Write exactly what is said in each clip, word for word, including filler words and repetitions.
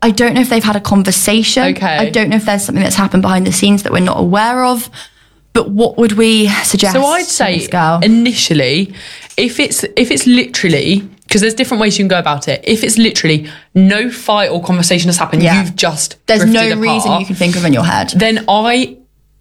I don't know if they've had a conversation. Okay. I don't know if there's something that's happened behind the scenes that we're not aware of. But what would we suggest? So I'd to say this girl? initially, if it's if it's literally, because there's different ways you can go about it. If it's literally no fight or conversation has happened, Yeah. you've just There's no drifted apart, reason you can think of in your head. then I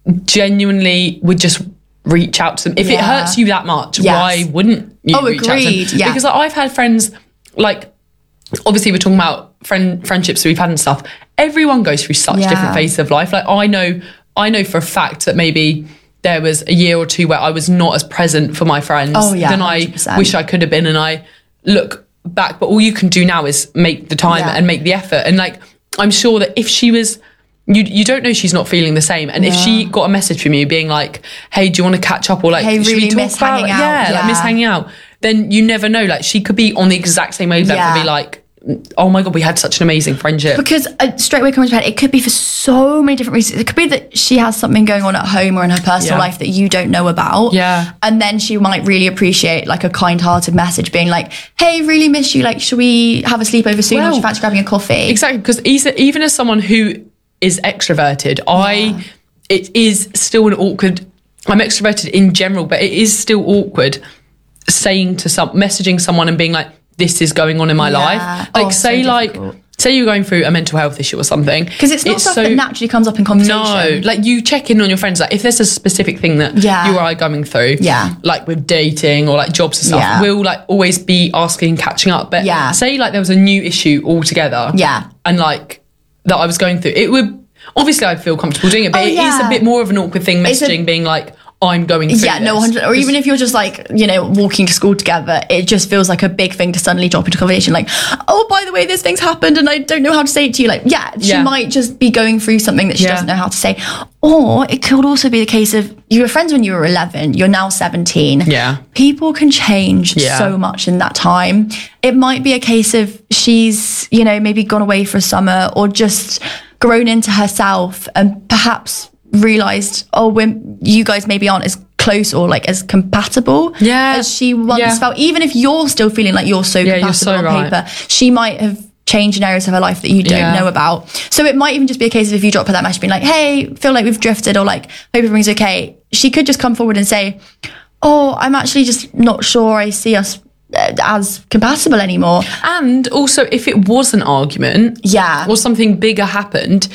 genuinely would just reach out to them. If it Yeah. hurts you that much, Yes. why wouldn't you Oh, reach out to agreed, them? yeah. Because like, I've had friends, like, obviously we're talking about friend friendships that we've had and stuff. Everyone goes through such Yeah. different phases of life. Like I know, I know for a fact that maybe there was a year or two where I was not as present for my friends Oh, yeah, than one I hundred percent. wish I could have been. And I look back, but all you can do now is make the time Yeah. and make the effort. And like, I'm sure that if she was, you you don't know she's not feeling the same. And if she got a message from you being like, hey, do you want to catch up? Or like, Hey, should really we talk miss about hanging it? out. Yeah, like Yeah. miss hanging out. Then you never know. Like she could be on the exact same wavelength Yeah. and be like, oh my God, we had such an amazing friendship. Because uh, straight away comes to mind, it could be for so many different reasons. It could be that she has something going on at home or in her personal Yeah. life that you don't know about. Yeah. And then she might really appreciate like a kind-hearted message being like, hey, really miss you. Like, should we have a sleepover soon or Well, do you fancy grabbing a coffee? Exactly, because even as someone who is extroverted, I it is still an awkward. I'm extroverted in general, but it is still awkward saying to some, messaging someone and being like, "This is going on in my Yeah. life." Like, Oh, say so like, difficult. say you're going through a mental health issue or something, Because it's not stuff so- that naturally comes up in conversation. No, like you check in on your friends. Like if there's a specific thing that Yeah. you or I are going through, Yeah. like with dating or like jobs and stuff, Yeah. we'll like always be asking, catching up. But Yeah. say like there was a new issue altogether, Yeah. and like that I was going through, it would obviously I'd feel comfortable doing it, but Oh, it is yeah. a bit more of an awkward thing It's a- messaging, being like, I'm going through Yeah, this. no, one hundred. Or even if you're just like, you know, walking to school together, it just feels like a big thing to suddenly drop into conversation. Like, oh, by the way, this thing's happened and I don't know how to say it to you. Like, yeah, she Yeah. might just be going through something that she Yeah. doesn't know how to say. Or it could also be the case of you were friends when you were eleven, you're now seventeen. Yeah. People can change Yeah. so much in that time. It might be a case of she's, you know, maybe gone away for a summer or just grown into herself and perhaps realized, oh, when you guys maybe aren't as close or like as compatible Yeah. as she once Yeah. felt. Even if you're still feeling like you're so Yeah, you're compatible so on right. paper, she might have changed in areas of her life that you don't Yeah. know about. So it might even just be a case of if you drop her that message being like, hey, feel like we've drifted or like hope everything's okay, she could just come forward and say, oh, I'm actually just not sure I see us uh, as compatible anymore. And also, if it was an argument, Yeah. or something bigger happened,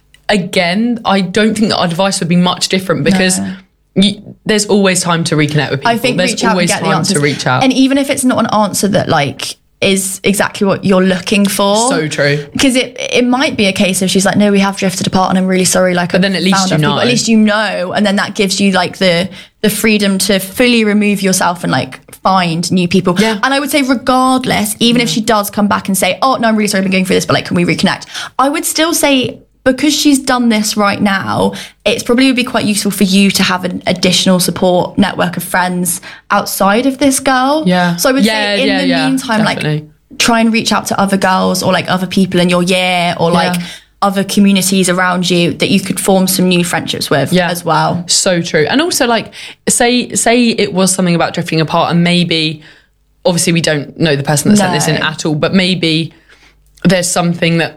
again, I don't think that our advice would be much different because you, there's always time to reconnect with people. I think there's reach out and always get the time answers. to reach out. And even if it's not an answer that like is exactly what you're looking for. So true. Because it it might be a case of she's like, no, we have drifted apart and I'm really sorry. Like, But then at least you know. At least you know. And then that gives you like the the freedom to fully remove yourself and like find new people. Yeah. And I would say regardless, even if she does come back and say, oh, no, I'm really sorry I've been going through this, but like, can we reconnect? I would still say, because she's done this right now, it's probably would be quite useful for you to have an additional support network of friends outside of this girl. Yeah. So I would Yeah, say in yeah, the yeah, meantime, definitely. like try and reach out to other girls or like other people in your year or like Yeah. other communities around you that you could form some new friendships with Yeah. as well. So true. And also, like, say say it was something about drifting apart, and maybe, obviously, we don't know the person that sent this in No. at all, but maybe there's something that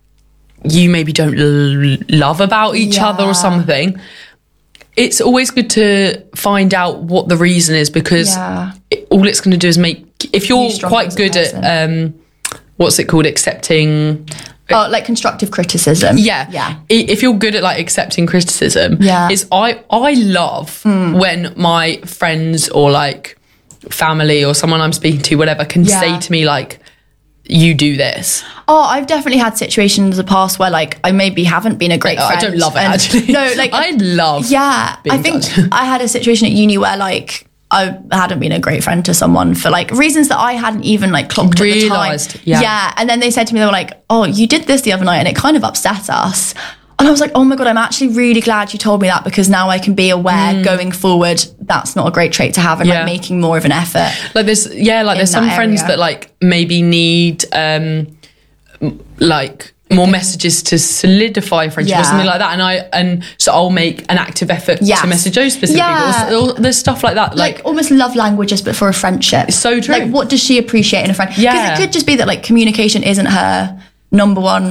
you maybe don't l- love about each other Yeah. or something. It's always good to find out what the reason is, because Yeah. it, all it's going to do is make, if you're You stronger quite as a good person. at, um, what's it called, accepting. Oh, like constructive criticism. Yeah. Yeah. I- If you're good at like accepting criticism, Yeah. is I I love when my friends or like family or someone I'm speaking to, whatever, can Yeah. say to me like, you do this. Oh, I've definitely had situations in the past where like I maybe haven't been a great Oh, I friend. don't love it and- actually. No, like I love yeah. being I think judged. I had a situation at uni where like I hadn't been a great friend to someone for like reasons that I hadn't even like clocked Realised, at the time. yeah. Yeah. And then they said to me, they were like, oh, you did this the other night and it kind of upset us. And I was like, oh my God, I'm actually really glad you told me that, because now I can be aware going forward that's not a great trait to have, and Mm. Yeah. like making more of an effort. Like there's yeah, like there's in some that friends area. that like maybe need um m- like more messages to solidify a friendship or Yeah. something like that, and I and so I'll make an active effort Yes. to message those specific Yeah. people. Or- or there's stuff like that, Like, like, almost love languages, but for a friendship. so true. Like, what does she appreciate in a friend? Because Yeah. it could just be that like communication isn't her number one